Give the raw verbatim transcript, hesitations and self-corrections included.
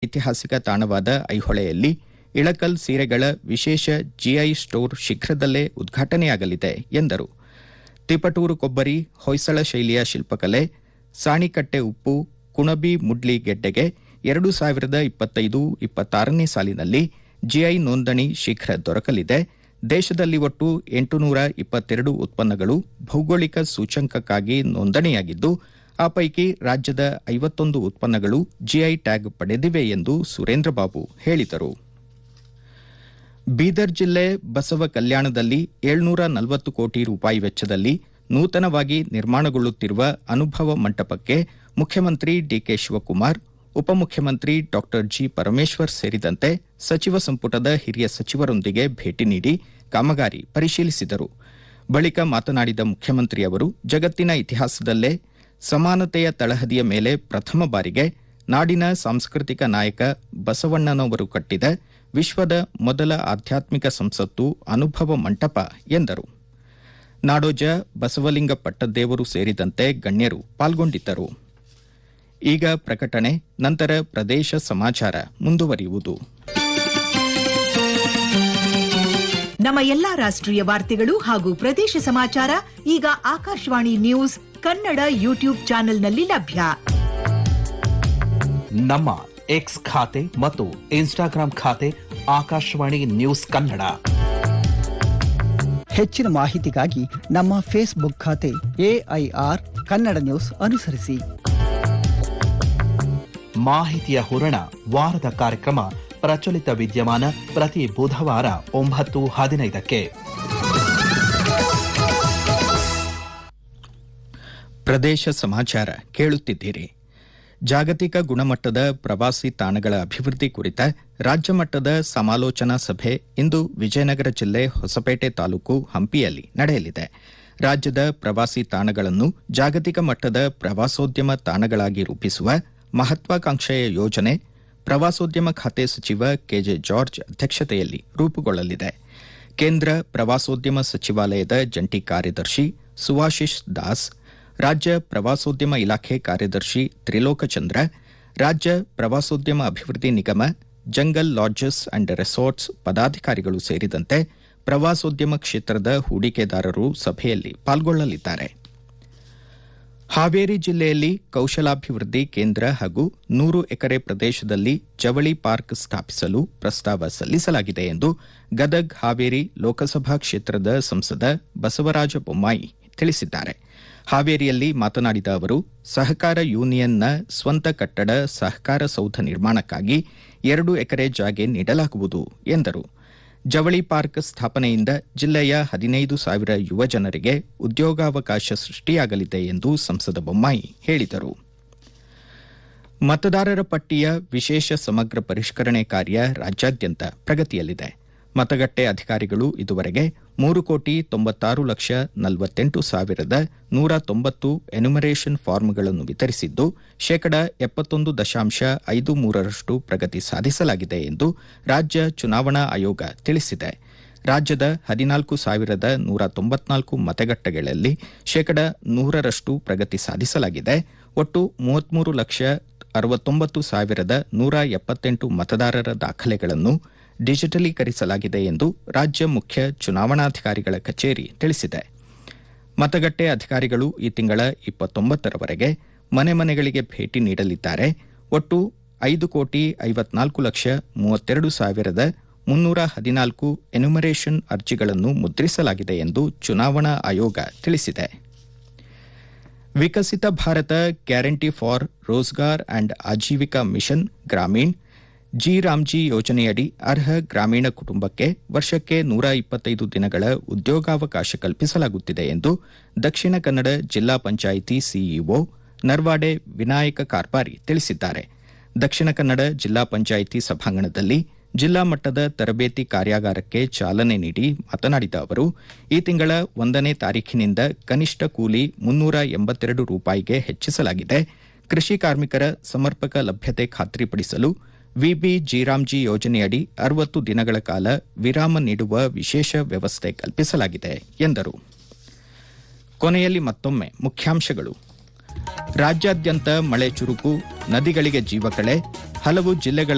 ಐತಿಹಾಸಿಕ ತಾಣವಾದ ಐಹೊಳೆಯಲ್ಲಿ ಇಳಕಲ್ ಸೀರೆಗಳ ವಿಶೇಷ ಜಿಐ ಸ್ಟೋರ್ ಶೀಘ್ರದಲ್ಲೇ ಉದ್ಘಾಟನೆಯಾಗಲಿದೆ ಎಂದರು. ತಿಪಟೂರು ಕೊಬ್ಬರಿ, ಹೊಯ್ಸಳ ಶೈಲಿಯ ಶಿಲ್ಪಕಲೆ, ಸಾಣಿಕಟ್ಟೆ ಉಪ್ಪು, ಕುಣಬಿ ಮುಡ್ಲಿ ಗೆಡ್ಡೆಗೆ ಎರಡು ಸಾವಿರದ ಇಪ್ಪತ್ತೈದು ಇಪ್ಪತ್ತಾರನೇ ಸಾಲಿನಲ್ಲಿ ಜಿಐ ನೋಂದಣಿ ಶೀಘ್ರ ದೊರಕಲಿದೆ. ದೇಶದಲ್ಲಿ ಒಟ್ಟು ಎಂಟುನೂರ ಇಪ್ಪತ್ತೆರಡು ಉತ್ಪನ್ನಗಳು ಭೌಗೋಳಿಕ ಸೂಚ್ಯಂಕಕ್ಕಾಗಿ ನೋಂದಣಿಯಾಗಿದ್ದು, ಆ ಪೈಕಿ ರಾಜ್ಯದ ಐವತ್ತೊಂದು ಉತ್ಪನ್ನಗಳು ಜಿಐ ಟ್ಯಾಗ್ ಪಡೆದಿವೆ ಎಂದು ಸುರೇಂದ್ರಬಾಬು ಹೇಳಿದರು. ಬೀದರ್ ಜಿಲ್ಲೆ ಬಸವ ಕಲ್ಯಾಣದಲ್ಲಿ ಏಳ್ನೂರ ನಲವತ್ತು ಕೋಟಿ ರೂಪಾಯಿ ವೆಚ್ಚದಲ್ಲಿ ನೂತನವಾಗಿ ನಿರ್ಮಾಣಗೊಳ್ಳುತ್ತಿರುವ ಅನುಭವ ಮಂಟಪಕ್ಕೆ ಮುಖ್ಯಮಂತ್ರಿ ಡಿಕೆ ಶಿವಕುಮಾರ್, ಉಪಮುಖ್ಯಮಂತ್ರಿ ಡಾ ಜಿ ಪರಮೇಶ್ವರ್ ಸೇರಿದಂತೆ ಸಚಿವ ಸಂಪುಟದ ಹಿರಿಯ ಸಚಿವರೊಂದಿಗೆ ಭೇಟಿ ನೀಡಿ ಕಾಮಗಾರಿ ಪರಿಶೀಲಿಸಿದರು. ಬಳಿಕ ಮಾತನಾಡಿದ ಮುಖ್ಯಮಂತ್ರಿ ಅವರು, ಜಗತ್ತಿನ ಇತಿಹಾಸದಲ್ಲೇ ಸಮಾನತೆಯ ತಳಹದಿಯ ಮೇಲೆ ಪ್ರಥಮ ಬಾರಿಗೆ ನಾಡಿನ ಸಾಂಸ್ಕೃತಿಕ ನಾಯಕ ಬಸವಣ್ಣನವರು ಕಟ್ಟಿದ ವಿಶ್ವದ ಮೊದಲ ಆಧ್ಯಾತ್ಮಿಕ ಸಂಸತ್ತು ಅನುಭವ ಮಂಟಪ ಎಂದರು. ನಾಡೋಜ ಬಸವಲಿಂಗ ಪಟ್ಟದೇವರು ಸೇರಿದಂತೆ ಗಣ್ಯರು ಪಾಲ್ಗೊಂಡಿದ್ದರು. ಈಗ ಪ್ರಕಟಣೆ, ನಂತರ ಪ್ರದೇಶ ಸಮಾಚಾರ ಮುಂದುವರಿಯುವುದು. ನಮ್ಮ ಎಲ್ಲಾ ರಾಷ್ಟ್ರೀಯ ವಾರ್ತೆಗಳು ಹಾಗೂ ಪ್ರದೇಶ ಸಮಾಚಾರ ಈಗ ಆಕಾಶವಾಣಿ ನ್ಯೂಸ್ ಕನ್ನಡ ಯೂಟ್ಯೂಬ್ ಚಾನೆಲ್ನಲ್ಲಿ ಲಭ್ಯ. ನಮ್ಮ ಎಕ್ಸ್ ಖಾತೆ ಮತ್ತು ಇನ್ಸ್ಟಾಗ್ರಾಂ ಖಾತೆ ಆಕಾಶವಾಣಿ ನ್ಯೂಸ್ ಕನ್ನಡ. ಹೆಚ್ಚಿನ ಮಾಹಿತಿಗಾಗಿ ನಮ್ಮ ಫೇಸ್ಬುಕ್ ಖಾತೆ ಎಐಆರ್ ಕನ್ನಡ ನ್ಯೂಸ್ ಅನುಸರಿಸಿ. ಮಾಹಿತಿಯ ಹೂರಣ ವಾರದ ಕಾರ್ಯಕ್ರಮ ಪ್ರಚಲಿತ ವಿದ್ಯಮಾನ ಪ್ರತಿ ಬುಧವಾರ ಒಂಬತ್ತು ಹದಿನೈದಕ್ಕೆ. ಪ್ರದೇಶ ಸಮಾಚಾರ ಕೇಳುತ್ತಿದ್ದೀರಿ. ಜಾಗತಿಕ ಗುಣಮಟ್ಟದ ಪ್ರವಾಸಿ ತಾಣಗಳ ಅಭಿವೃದ್ಧಿ ಕುರಿತ ರಾಜ್ಯ ಮಟ್ಟದ ಸಮಾಲೋಚನಾ ಸಭೆ ಇಂದು ವಿಜಯನಗರ ಜಿಲ್ಲೆ ಹೊಸಪೇಟೆ ತಾಲೂಕು ಹಂಪಿಯಲ್ಲಿ ನಡೆಯಲಿದೆ. ರಾಜ್ಯದ ಪ್ರವಾಸಿ ತಾಣಗಳನ್ನು ಜಾಗತಿಕ ಮಟ್ಟದ ಪ್ರವಾಸೋದ್ಯಮ ತಾಣಗಳಾಗಿ ರೂಪಿಸುವ ಮಹತ್ವಾಕಾಂಕ್ಷೆಯ ಯೋಜನೆ ಪ್ರವಾಸೋದ್ಯಮ ಖಾತೆ ಸಚಿವ ಕೆಜೆ ಜಾರ್ಜ್ ಅಧ್ಯಕ್ಷತೆಯಲ್ಲಿ ರೂಪುಗೊಳ್ಳಲಿದೆ. ಕೇಂದ್ರ ಪ್ರವಾಸೋದ್ಯಮ ಸಚಿವಾಲಯದ ಜಂಟಿ ಕಾರ್ಯದರ್ಶಿ ಸುವಾಶಿಶ್ ದಾಸ್, ರಾಜ್ಯ ಪ್ರವಾಸೋದ್ಯಮ ಇಲಾಖೆ ಕಾರ್ಯದರ್ಶಿ ತ್ರಿಲೋಕಚಂದ್ರ, ರಾಜ್ಯ ಪ್ರವಾಸೋದ್ಯಮ ಅಭಿವೃದ್ಧಿ ನಿಗಮ, ಜಂಗಲ್ ಲಾಡ್ಜಸ್ ಅಂಡ್ ರೆಸಾರ್ಟ್ಸ್ ಪದಾಧಿಕಾರಿಗಳು ಸೇರಿದಂತೆ ಪ್ರವಾಸೋದ್ಯಮ ಕ್ಷೇತ್ರದ ಹೂಡಿಕೆದಾರರು ಸಭೆಯಲ್ಲಿ ಪಾಲ್ಗೊಳ್ಳಲಿದ್ದಾರೆ. ಹಾವೇರಿ ಜಿಲ್ಲೆಯಲ್ಲಿ ಕೌಶಲಾಭಿವೃದ್ಧಿ ಕೇಂದ್ರ ಹಾಗೂ ನೂರು ಎಕರೆ ಪ್ರದೇಶದಲ್ಲಿ ಜವಳಿ ಪಾರ್ಕ್ ಸ್ಥಾಪಿಸಲು ಪ್ರಸ್ತಾವ ಸಲ್ಲಿಸಲಾಗಿದೆ ಎಂದು ಗದಗ್ ಹಾವೇರಿ ಲೋಕಸಭಾ ಕ್ಷೇತ್ರದ ಸಂಸದ ಬಸವರಾಜ ಬೊಮ್ಮಾಯಿ ತಿಳಿಸಿದ್ದಾರೆ. ಹಾವೇರಿಯಲ್ಲಿ ಮಾತನಾಡಿದ ಅವರು, ಸಹಕಾರ ಯೂನಿಯನ್ನ ಸ್ವಂತ ಕಟ್ಟಡ ಸಹಕಾರ ಸೌಧ ನಿರ್ಮಾಣಕ್ಕಾಗಿ ಎರಡು ಎಕರೆ ಜಾಗೆ ನೀಡಲಾಗುವುದು ಎಂದರು. ಜವಳಿ ಪಾರ್ಕ್ ಸ್ಥಾಪನೆಯಿಂದ ಜಿಲ್ಲೆಯ ಹದಿನೈದು ಸಾವಿರ ಯುವ ಜನರಿಗೆ ಉದ್ಯೋಗಾವಕಾಶ ಸೃಷ್ಟಿಯಾಗಲಿದೆ ಎಂದು ಸಂಸದ ಬೊಮ್ಮಾಯಿ ಹೇಳಿದರು. ಮತದಾರರ ಪಟ್ಟಿಯ ವಿಶೇಷ ಸಮಗ್ರ ಪರಿಷ್ಕರಣೆ ಕಾರ್ಯ ರಾಜ್ಯಾದ್ಯಂತ ಪ್ರಗತಿಯಲ್ಲಿದೆ. ಮತಗಟ್ಟೆ ಅಧಿಕಾರಿಗಳು ಇದುವರೆಗೆ ಮೂರು ಕೋಟಿ ತೊಂಬತ್ತಾರು ಲಕ್ಷ ನಲವತ್ತೆಂಟು ಸಾವಿರದ ನೂರ ತೊಂಬತ್ತು ಎನ್ಯುಮರೇಷನ್ ಫಾರ್ಮ್ಗಳನ್ನು ವಿತರಿಸಿದ್ದು, ಶೇಕಡ ಎಪ್ಪತ್ತೊಂದು ದಶಾಂಶ ಐದು ಮೂರರಷ್ಟು ಪ್ರಗತಿ ಸಾಧಿಸಲಾಗಿದೆ ಎಂದು ರಾಜ್ಯ ಚುನಾವಣಾ ಆಯೋಗ ತಿಳಿಸಿದೆ. ರಾಜ್ಯದ ಹದಿನಾಲ್ಕು ಸಾವಿರದ ನೂರ ತೊಂಬತ್ನಾಲ್ಕು ಮತಗಟ್ಟೆಗಳಲ್ಲಿ ಶೇಕಡ ನೂರರಷ್ಟು ಪ್ರಗತಿ ಸಾಧಿಸಲಾಗಿದೆ. ಒಟ್ಟು ಮೂವತ್ಮೂರು ಲಕ್ಷ ಅರವತ್ತೊಂಬತ್ತು ಸಾವಿರದ ನೂರ ಎಪ್ಪತ್ತೆಂಟು ಮತದಾರರ ದಾಖಲೆಗಳನ್ನು ಡಿಜಿಟಲೀಕರಿಸಲಾಗಿದೆ ಎಂದು ರಾಜ್ಯ ಮುಖ್ಯ ಚುನಾವಣಾಧಿಕಾರಿಗಳ ಕಚೇರಿ ತಿಳಿಸಿದೆ. ಮತಗಟ್ಟೆ ಅಧಿಕಾರಿಗಳು ಈ ತಿಂಗಳ ಇಪ್ಪತ್ತೊಂಬತ್ತರವರೆಗೆ ಮನೆ ಮನೆಗಳಿಗೆ ಭೇಟಿ ನೀಡಲಿದ್ದಾರೆ. ಒಟ್ಟು ಐದು ಕೋಟಿ ಐವತ್ನಾಲ್ಕು ಲಕ್ಷ ಮೂವತ್ತೆರಡು ಸಾವಿರದ ಮುನ್ನೂರ ಹದಿನಾಲ್ಕು ಎನ್ಯುಮರೇಷನ್ ಅರ್ಜಿಗಳನ್ನು ಮುದ್ರಿಸಲಾಗಿದೆ ಎಂದು ಚುನಾವಣಾ ಆಯೋಗ ತಿಳಿಸಿದೆ. ವಿಕಸಿತ Bharat guarantee for Rozgar and Aajeevika mission Gramin G Ramji ಯೋಜನೆಯಡಿ ಅರ್ಹ ಗ್ರಾಮೀಣ ಕುಟುಂಬಕ್ಕೆ ವರ್ಷಕ್ಕೆ ನೂರ ಇಪ್ಪತ್ತೈದು ದಿನಗಳ ಉದ್ಯೋಗಾವಕಾಶ ಕಲ್ಪಿಸಲಾಗುತ್ತಿದೆ ಎಂದು ದಕ್ಷಿಣ ಕನ್ನಡ ಜಿಲ್ಲಾ ಪಂಚಾಯಿತಿ ಸಿಇಒ ನರ್ವಾಡೆ ವಿನಾಯಕ ಕಾರ್ಪಾರಿ ತಿಳಿಸಿದ್ದಾರೆ. ದಕ್ಷಿಣ ಕನ್ನಡ ಜಿಲ್ಲಾ ಪಂಚಾಯಿತಿ ಸಭಾಂಗಣದಲ್ಲಿ ಜಿಲ್ಲಾ ಮಟ್ಟದ ತರಬೇತಿ ಕಾರ್ಯಾಗಾರಕ್ಕೆ ಚಾಲನೆ ನೀಡಿ ಮಾತನಾಡಿದ ಅವರು, ಈ ತಿಂಗಳ ಒಂದನೇ ತಾರೀಖಿನಿಂದ ಕನಿಷ್ಠ ಕೂಲಿ ಮುನ್ನೂರ ಎಂಬತ್ತೆರಡು ರೂಪಾಯಿಗೆ ಹೆಚ್ಚಿಸಲಾಗಿದೆ. ಕೃಷಿ ಕಾರ್ಮಿಕರ ಸಮರ್ಪಕ ಲಭ್ಯತೆ ಖಾತ್ರಿಪಡಿಸಲು ವಿಬಿ ಜಿರಾಮ್ಜಿ ಯೋಜನೆಯಡಿ ಅರವತ್ತು ದಿನಗಳ ಕಾಲ ವಿರಾಮ ನೀಡುವ ವಿಶೇಷ ವ್ಯವಸ್ಥೆ ಕಲ್ಪಿಸಲಾಗಿದೆ ಎಂದರು. ಕೊನೆಯಲ್ಲಿ ಮತ್ತೊಮ್ಮೆ ಮುಖ್ಯಾಂಶಗಳು. ರಾಜ್ಯಾದ್ಯಂತ ಮಳೆ ಚುರುಕು, ನದಿಗಳಿಗೆ ಜೀವಕಳೆ, ಹಲವು ಜಿಲ್ಲೆಗಳ